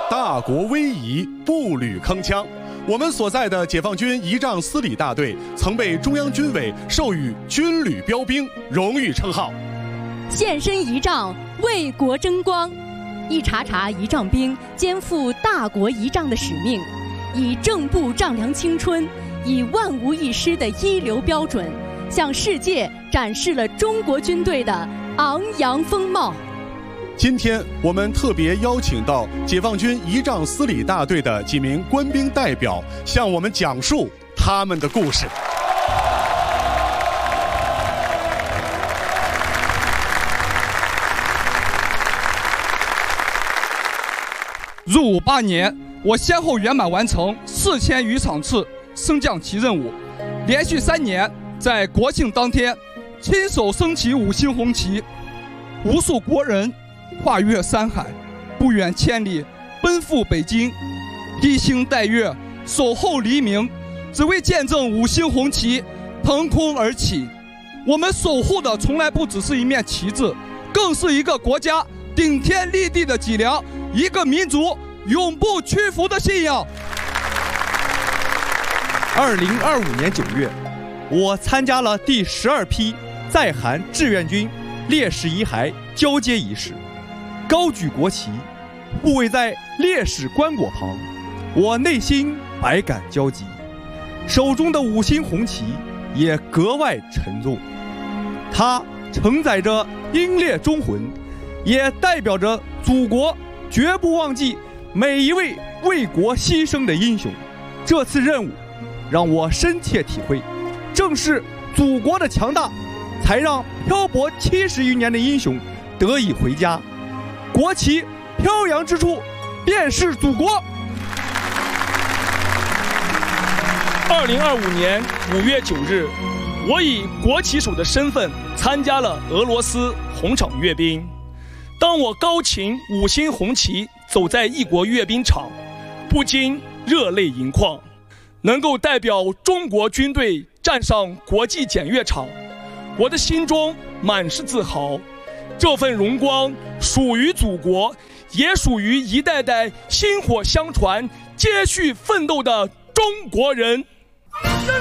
大国威仪，步履铿锵。我们所在的解放军仪仗司礼大队曾被中央军委授予军旅标兵荣誉称号。 献身仪仗，为国争光。一茬茬仪仗兵肩负大国仪仗的使命，以正步丈量青春，以万无一失的一流标准，向世界展示了中国军队的昂扬风貌。 今天我们特别邀请到解放军仪仗司礼大队的几名官兵代表，向我们讲述他们的故事。 入伍8年，我先后圆满完成4000余场次升降旗任务，连续3年在国庆当天亲手升起5星红旗，无数国人跨越山海，不远千里奔赴北京，披星戴月守候黎明，只为见证5星红旗腾空而起。我们守护的从来不只是一面旗帜，更是一个国家顶天立地的脊梁，一个民族永不屈服的信仰。 2025年9月，我参加了第12批在韩志愿军烈士遗骸交接仪式，高举国旗，护卫在烈士棺椁旁，我内心百感交集，手中的5星红旗也格外沉重，它承载着英烈忠魂，也代表着祖国绝不忘记每一位为国牺牲的英雄。这次任务让我深切体会，正是祖国的强大，才让漂泊70余年的英雄得以回家。国旗飘扬之处，便是祖国。 2025年5月9日，我以国旗手的身份参加了俄罗斯红场阅兵。当我高擎5星红旗走在异国阅兵场，不禁热泪盈眶。能够代表中国军队站上国际检阅场，我的心中满是自豪。这份荣光属于祖国，也属于一代代薪火相传、接续奋斗的中国人。